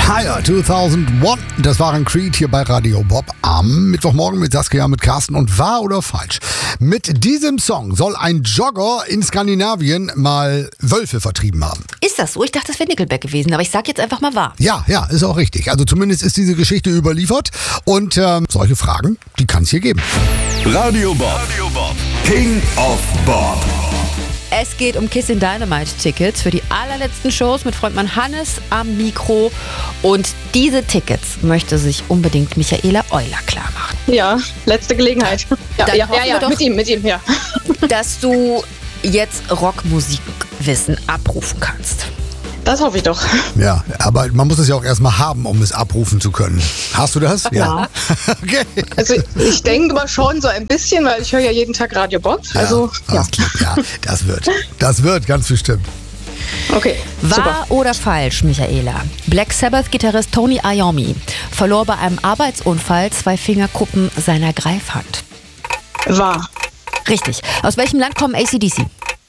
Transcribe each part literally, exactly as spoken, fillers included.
Higher zweitausendeins, das waren Creed hier bei Radio Bob am Mittwochmorgen mit Saskia, mit Carsten und wahr oder falsch. Mit diesem Song soll ein Jogger in Skandinavien mal Wölfe vertrieben haben. Ist das so? Ich dachte, das wäre Nickelback gewesen, aber ich sag jetzt einfach mal wahr. Ja, ja, ist auch richtig. Also zumindest ist diese Geschichte überliefert und ähm, solche Fragen, die kann es hier geben. Radio Bob, Radio Bob, King of Bob. Es geht um Kissin' Dynamite Tickets für die allerletzten Shows mit Frontmann Hannes am Mikro. Und diese Tickets möchte sich unbedingt Michaela Euler klar machen. Ja, letzte Gelegenheit. Ja, Dann ja, hoffen ja, wir ja doch, mit ihm, mit ihm, ja. dass du jetzt Rockmusikwissen abrufen kannst. Das hoffe ich doch. Ja, aber man muss es ja auch erstmal haben, um es abrufen zu können. Hast du das? Ja. Okay. Also ich denke mal schon so ein bisschen, weil ich höre ja jeden Tag Radio Bob. Also ja. Okay, ja, das wird. Das wird, ganz bestimmt. Okay, Wahr super. oder falsch, Michaela? Black Sabbath-Gitarrist Tony Iommi verlor bei einem Arbeitsunfall zwei Fingerkuppen seiner Greifhand. Wahr. Richtig. Aus welchem Land kommen A C D C?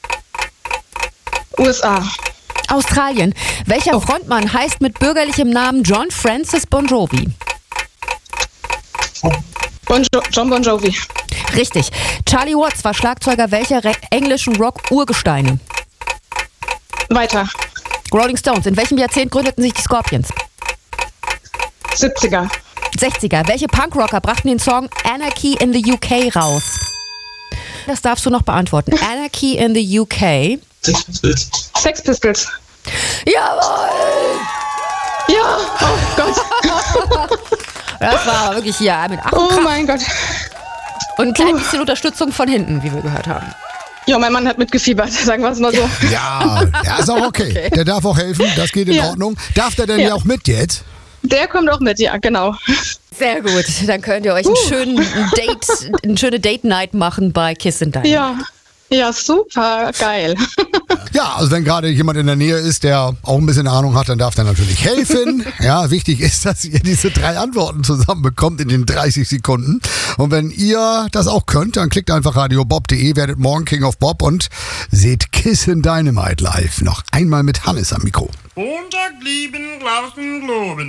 U S A. Australien. Welcher Oh. Frontmann heißt mit bürgerlichem Namen John Francis Bon Jovi? Bon jo- John Bon Jovi. Richtig. Charlie Watts war Schlagzeuger welcher re- englischen Rock-Urgesteine? Weiter. Rolling Stones. In welchem Jahrzehnt gründeten sich die Scorpions? siebziger. sechziger. Welche Punkrocker brachten den Song Anarchy in the U K raus? Das darfst du noch beantworten. Anarchy in the U K. Sex Pistols. Sex Pistols. Jawohl! Ja, oh Gott. Das war aber wirklich hier mit Ach und Oh Krach. mein Gott. Und ein klein bisschen Unterstützung von hinten, wie wir gehört haben. Ja, mein Mann hat mitgefiebert, sagen wir es mal so. Ja, ja, ist auch okay. Okay. Der darf auch helfen, das geht in Ja. Ordnung. Darf der denn ja. Ja. auch mit jetzt? Der kommt auch mit, ja, genau. Sehr gut. Dann könnt ihr euch einen schönen Date, eine schöne Date-Night machen bei Kissin' Dynamite. Ja, ja, super, geil. Ja, also wenn gerade jemand in der Nähe ist, der auch ein bisschen Ahnung hat, dann darf der natürlich helfen. Ja, wichtig ist, dass ihr diese drei Antworten zusammen bekommt in den dreißig Sekunden. Und wenn ihr das auch könnt, dann klickt einfach radio bob punkt de, werdet morgen King of Bob und seht Kissin' Dynamite live. Noch einmal mit Hannes am Mikro. Montag lieben, Glauben, Globen.